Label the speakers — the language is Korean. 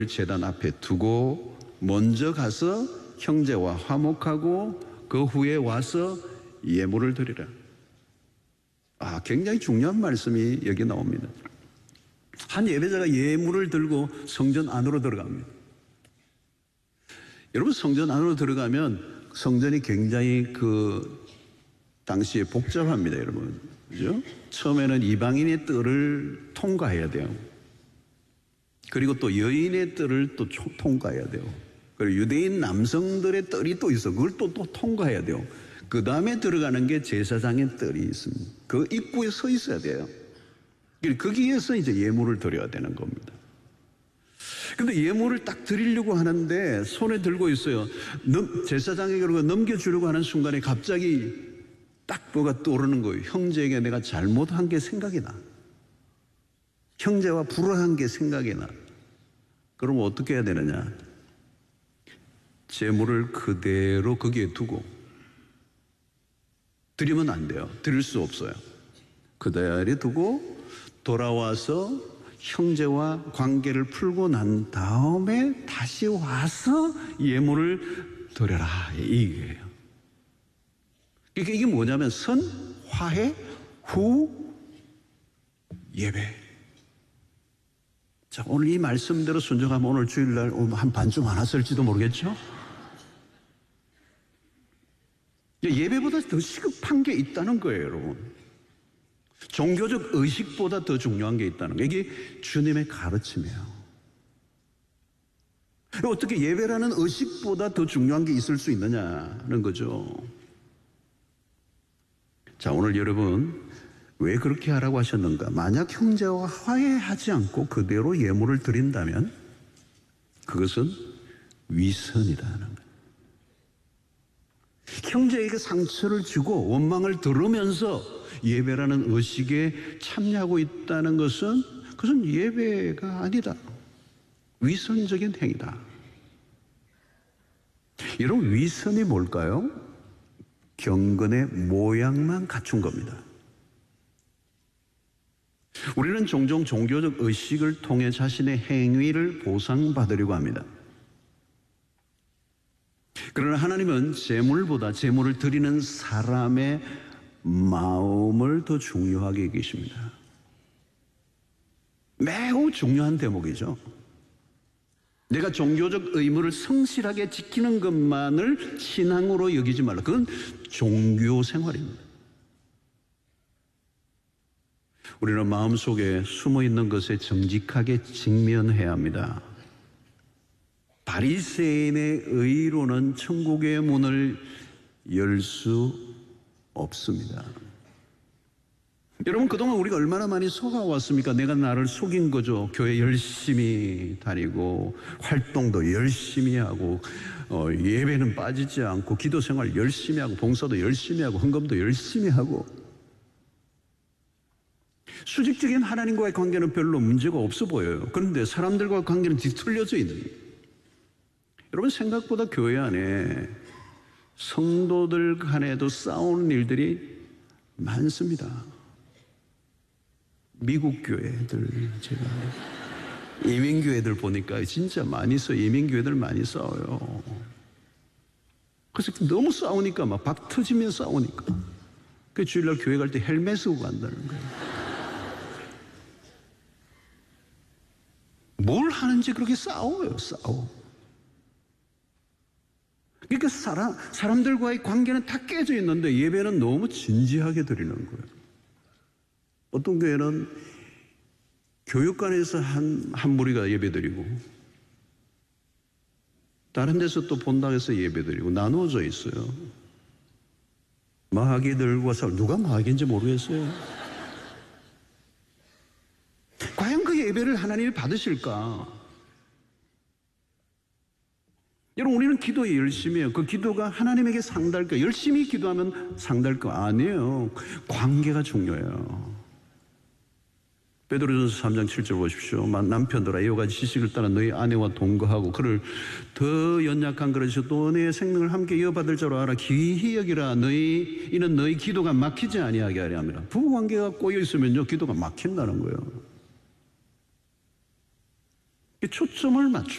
Speaker 1: 제단 앞에 두고 먼저 가서 형제와 화목하고 그 후에 와서 예물을 드리라. 굉장히 중요한 말씀이 여기 나옵니다. 한 예배자가 예물을 들고 성전 안으로 들어갑니다. 여러분, 성전 안으로 들어가면 성전이 굉장히 당시에 복잡합니다, 여러분. 그죠? 처음에는 이방인의 뜰을 통과해야 돼요. 그리고 또 여인의 뜰을 또 통과해야 돼요. 그리고 유대인 남성들의 뜰이 또 있어. 그걸 또 통과해야 돼요. 그 다음에 들어가는 게 제사장의 뜰이 있습니다. 그 입구에 서 있어야 돼요. 거기에서 이제 예물을 드려야 되는 겁니다. 근데 예물을 딱 드리려고 하는데 손에 들고 있어요. 제사장에게 넘겨주려고 하는 순간에 갑자기 딱 뭐가 떠오르는 거예요. 형제에게 내가 잘못한 게 생각이 나. 형제와 불화한 게 생각이 나. 그럼 어떻게 해야 되느냐? 제물을 그대로 거기에 두고 드리면 안 돼요. 드릴 수 없어요. 그대로 두고 돌아와서 형제와 관계를 풀고 난 다음에 다시 와서 예물을 드려라. 이게요. 그러니까 이게 뭐냐면 선, 화해, 후, 예배. 자, 오늘 이 말씀대로 순종하면 오늘 주일날 한 반쯤 안 왔을지도 모르겠죠? 예배보다 더 시급한 게 있다는 거예요, 여러분. 종교적 의식보다 더 중요한 게 있다는 거예요. 이게 주님의 가르침이에요. 어떻게 예배라는 의식보다 더 중요한 게 있을 수 있느냐는 거죠. 자, 오늘 여러분, 왜 그렇게 하라고 하셨는가? 만약 형제와 화해하지 않고 그대로 예물을 드린다면 그것은 위선이라는 거예요. 형제에게 상처를 주고 원망을 들으면서 예배라는 의식에 참여하고 있다는 것은 그것은 예배가 아니다. 위선적인 행위다. 여러분, 위선이 뭘까요? 경건의 모양만 갖춘 겁니다. 우리는 종종 종교적 의식을 통해 자신의 행위를 보상받으려고 합니다. 그러나 하나님은 제물보다 제물을 드리는 사람의 마음을 더 중요하게 여기십니다. 매우 중요한 대목이죠. 내가 종교적 의무를 성실하게 지키는 것만을 신앙으로 여기지 말라. 그건 종교 생활입니다. 우리는 마음속에 숨어있는 것에 정직하게 직면해야 합니다. 바리새인의 의로는 천국의 문을 열 수 없습니다. 여러분, 그동안 우리가 얼마나 많이 속아왔습니까? 내가 나를 속인 거죠. 교회 열심히 다니고 활동도 열심히 하고 예배는 빠지지 않고 기도 생활 열심히 하고 봉사도 열심히 하고 헌금도 열심히 하고 수직적인 하나님과의 관계는 별로 문제가 없어 보여요. 그런데 사람들과의 관계는 뒤틀려져 있는 거예요. 여러분, 생각보다 교회 안에 성도들 간에도 싸우는 일들이 많습니다. 미국 교회들, 제가 이민교회들 보니까 진짜 많이 싸워요. 이민교회들 많이 싸워요. 그래서 너무 싸우니까 막 박 터지면 싸우니까. 그 주일날 교회 갈 때 헬멧 쓰고 간다는 거예요. 뭘 하는지 그렇게 싸워요, 싸워. 그러니까 사람들과의 관계는 다 깨져 있는데 예배는 너무 진지하게 드리는 거예요. 어떤 교회는 교육관에서 한 무리가 예배 드리고 다른 데서 또 본당에서 예배 드리고 나누어져 있어요. 마귀들과 싸워. 누가 마귀인지 모르겠어요. 과연 그 예배를 하나님이 받으실까? 여러분, 우리는 기도에 열심히 해요. 그 기도가 하나님에게 상달까? 열심히 기도하면 상달까? 아니에요. 관계가 중요해요. 베드로전서 3장 7절 보십시오. 남편들아, 이와 같이 지식을 따라 너희 아내와 동거하고 그를 더 연약한 그릇이 또 너의 생명을 함께 이어받을 자로 알아. 귀히 여기라. 이는 너희 기도가 막히지 아니하게 하려 합니다. 부부관계가 꼬여 있으면요, 기도가 막힌다는 거예요. 초점을 맞추.